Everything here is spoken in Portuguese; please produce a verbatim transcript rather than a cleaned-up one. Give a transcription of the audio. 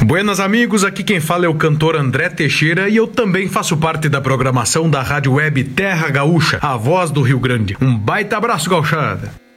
Buenas amigos, aqui quem fala é o cantor André Teixeira e eu também faço parte da programação da rádio web Terra Gaúcha, a voz do Rio Grande. Um baita abraço, gauchada!